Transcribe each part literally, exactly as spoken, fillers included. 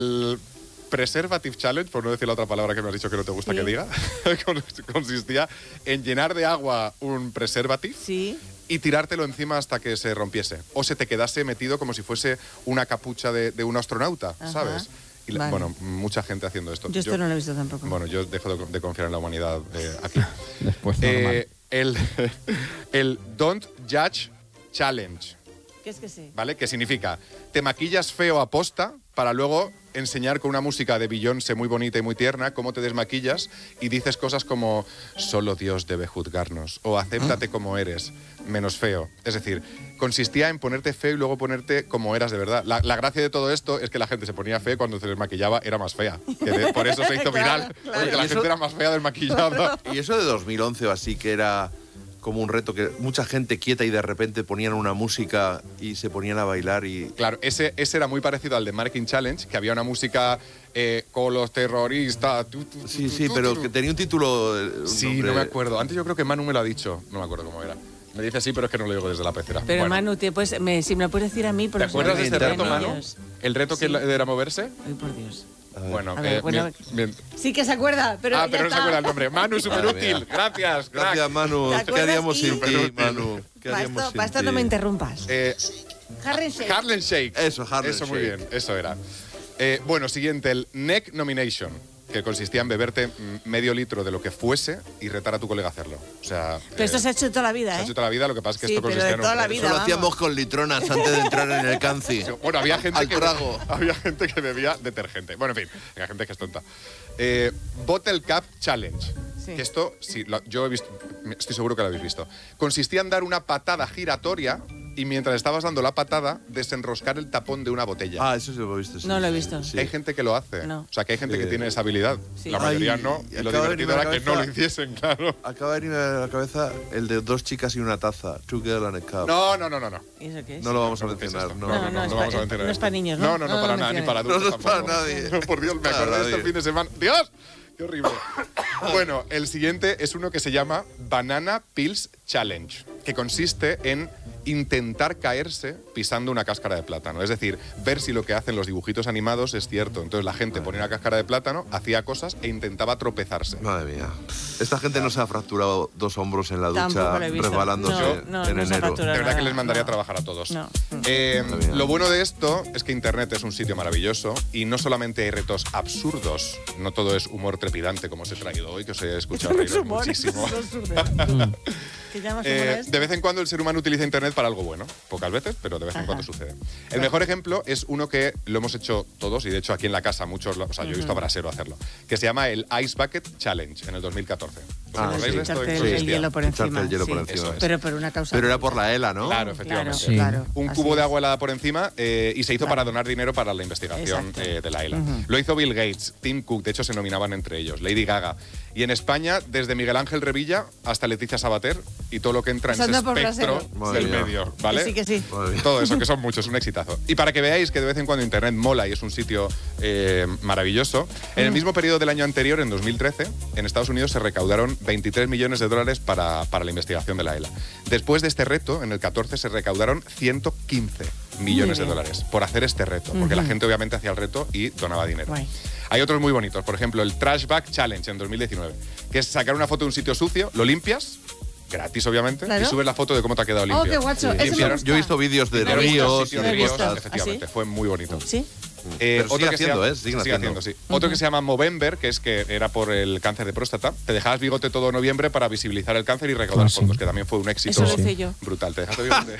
El Preservative Challenge, por no decir la otra palabra que me has dicho que no te gusta sí. que diga, consistía en llenar de agua un preservative sí. y tirártelo encima hasta que se rompiese. O se te quedase metido como si fuese una capucha de, de un astronauta, Ajá. ¿sabes? Y la, vale. Bueno, mucha gente haciendo esto. Yo esto yo, no lo he visto tampoco. Bueno, yo dejo de, de confiar en la humanidad eh, aquí. Después eh, el, el Don't Judge Challenge. ¿Qué es que sí? ¿Vale? Que significa, te maquillas feo a posta para luego enseñar con una música de Beyoncé muy bonita y muy tierna cómo te desmaquillas y dices cosas como solo Dios debe juzgarnos o acéptate como eres, menos feo. Es decir, consistía en ponerte feo y luego ponerte como eras de verdad. La, la gracia de todo esto es que la gente se ponía fea y cuando se desmaquillaba era más fea. Que de, por eso se hizo viral, claro, claro. porque la eso, gente era más fea desmaquillada. Y eso de dos mil once o así, que era como un reto, que mucha gente quieta y de repente ponían una música y se ponían a bailar y... Claro, ese, ese era muy parecido al de Mannequin Challenge, que había una música eh, con los terroristas... Tu, tu, tu, sí, tu, sí, tu, pero tu. que tenía un título... Un sí, nombre... no me acuerdo. Antes yo creo que Manu me lo ha dicho. No me acuerdo cómo era. Me dice sí, pero es que no lo digo desde la pecera. Pero bueno. Manu, te puedes, me, si me lo puedes decir a mí... Por ¿Te acuerdas de este reto, Manu? ¿El reto que sí. era moverse? Ay, por Dios. Bueno, ver, eh, bueno bien, bien. Sí que se acuerda, pero Ah, ya pero no está. se acuerda el nombre. Manu, súper útil. Gracias, crack. Gracias, Manu. ¿Qué haríamos sin ti, Manu? ¿Qué para haríamos esto, sin para esto ti? no me interrumpas. Eh, Harlem Shake. Harlem Shake. Eso, Harlem Eso, Shake. muy bien. Eso era. Eh, bueno, siguiente, el Neck Nomination, que consistía en beberte medio litro de lo que fuese y retar a tu colega a hacerlo. O sea... Pero eh, esto se ha hecho toda la vida, ¿eh? Se ha hecho toda la vida, lo que pasa es que sí, esto consistía de en... toda la vida, Eso lo vamos. hacíamos con litronas antes de entrar en el canci. Bueno, había gente, Al que, trago. había gente que bebía detergente. Bueno, en fin, hay gente que es tonta. Eh, Bottle Cap Challenge. Sí. Que esto, sí, lo, yo he visto, estoy seguro que lo habéis visto. Consistía en dar una patada giratoria y mientras estabas dando la patada, desenroscar el tapón de una botella. Ah, eso sí lo he visto. Sí, no lo he sí, visto. Sí. Hay gente que lo hace. No. O sea, que hay gente Sí. que tiene esa habilidad. Sí. La mayoría Ay, no. Y, y lo acaba de divertido era venirme a que la no lo cabeza- hiciesen, claro. Acaba de venirme a la cabeza el de dos chicas y una taza. Two girl and a cup. No, no, no, no. no. ¿Y eso qué es? No lo vamos a ¿Qué es mencionar. esto? No, No, no, no, no. no, es vamos pa- a mencionar no es esto. para niños, ¿no? No, no, no, No, para no nada, ni menciones. para adultos No, no es para tampoco. nadie. No, por Dios, me Para acordé de este nadie. fin de semana. ¡Dios! ¡Qué horrible! Bueno, el siguiente es uno que se llama Banana Peels Challenge, que consiste en intentar caerse pisando una cáscara de plátano. Es decir, ver si lo que hacen los dibujitos animados es cierto. Entonces la gente ponía una cáscara de plátano, hacía cosas e intentaba tropezarse. Madre mía. Esta gente no se ha fracturado dos hombros en la Tampoco ducha lo he visto. resbalándose No, no, en no se ha enero. fracturado. De verdad que les nada, mandaría no. a trabajar a todos. No. Eh, Está bien. lo bueno de esto es que Internet es un sitio maravilloso y no solamente hay retos absurdos, no todo es humor trepidante como os he traído hoy, que os he escuchado Eso no es reír humor, muchísimo. eso es absurdo. ¿Qué llamas humor a Eh, esto? de vez en cuando el ser humano utiliza Internet para algo bueno. Pocas veces, pero de vez en Ajá. cuando sucede. El mejor ejemplo es uno que lo hemos hecho todos, y de hecho aquí en la casa muchos, lo- o sea, yo he visto a Brasero hacerlo, que se llama el Ice Bucket Challenge en el dos mil catorce. ¿Os Ah, acordáis sí. de esto? Echarte ¿En qué el, el consistía? hielo por Echarte encima. el hielo por sí. encima. Eso es. Pero por una causa. Pero era por la ELA, ¿no? Claro, efectivamente. Claro, claro. Un Así cubo de es. agua helada por encima eh, y se hizo Claro. para donar dinero para la investigación Exacto. eh, de la ELA. Lo hizo Bill Gates, Tim Cook, de hecho se nominaban entre ellos, Lady Gaga. Y en España, desde Miguel Ángel Revilla hasta Leticia Sabater y todo lo que entra en ese Pasando por espectro Brasero. Madre del mía. medio, ¿vale? Que sí, que sí. Madre mía. Todo eso, que son muchos, un exitazo. Y para que veáis que de vez en cuando Internet mola y es un sitio eh, maravilloso, en el mismo periodo del año anterior, en dos mil trece, en Estados Unidos se recaudaron veintitrés millones de dólares para, para la investigación de la ELA. Después de este reto, en el catorce, se recaudaron ciento quince millones de bien. dólares por hacer este reto, porque la gente obviamente hacía el reto y donaba dinero. Guay. Hay otros muy bonitos, por ejemplo, el Trash Bag Challenge en dos mil diecinueve, que es sacar una foto de un sitio sucio, lo limpias, gratis obviamente, Claro. y subes la foto de cómo te ha quedado Oh, limpio. qué guacho. Sí. Eso me Limpiaron- gusta. Yo he visto vídeos de limpiaron muchos ríos y sitios Lo he de de visto. cosas, cosas. efectivamente, ¿Ah, sí? fue muy bonito. ¿Sí? Eh, Pero sigue que se haciendo, llama- ¿eh? Siguen sigue haciendo. haciendo, sí. Otro que se llama Movember, que es que era por el cáncer de próstata. Te dejabas bigote todo noviembre para visibilizar el cáncer y recaudar Ah, sí. fondos, que también fue un éxito Eso lo hice yo. brutal. Te dejaste bigote.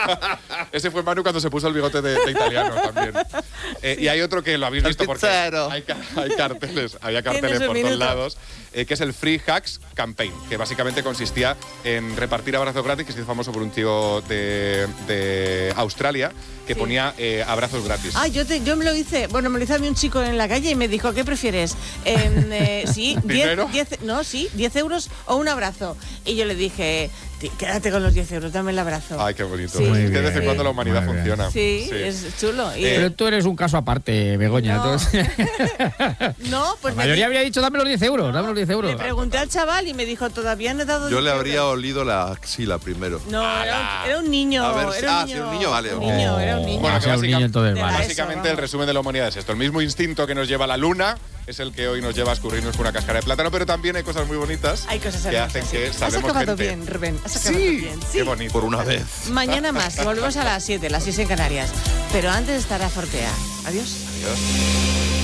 Ese fue Manu cuando se puso el bigote de, de italiano también. Eh, Y hay otro que lo habéis El visto porque pizzero. hay, ca- hay carteles, había carteles Tienes un por todos minuto. lados, eh, que es el Free Hacks Campaign, que básicamente consistía en repartir abrazos gratis, que se hizo famoso por un tío de, de Australia que Sí. ponía eh, abrazos gratis. Ah, yo, te, yo me lo hice, bueno, me lo hizo a mí un chico en la calle y me dijo, ¿qué prefieres? En, eh, sí, ¿Dinero? diez, diez, no, sí, diez euros o un abrazo. Y yo le dije, "Ti- quédate con los diez euros, dame el abrazo. Ay, qué bonito. Sí. Es Muy que de vez en bien. cuando la humanidad Muy bien. funciona. Sí, es chulo. Y- Eh, Pero tú eres un caso aparte, Begoña. No. Entonces, no, pues la me mayoría di- habría dicho, dame los diez euros, dame los diez diez euros. Le pregunté al chaval y me dijo, todavía no he dado Yo diez le habría euros. olido la axila primero. No, era un, era un niño. A ver, era un ah, niño, sí, un niño, vale. Un niño, era un niño. Bueno, Ah, que sea un básica- niño, entonces de la vale. ESO, Básicamente vamos. el resumen de la humanidad es esto. El mismo instinto que nos lleva a la luna es el que hoy nos lleva a escurrirnos con una cáscara de plátano, pero también hay cosas muy bonitas Hay cosas que hermosas, hacen sí. que Has salvemos acabado gente. bien, Rubén. Has acabado Sí, bien. qué bonito. Por una vez. Mañana más. Volvemos a las siete, las seis en Canarias. Pero antes estará Fortea. Adiós. Adiós.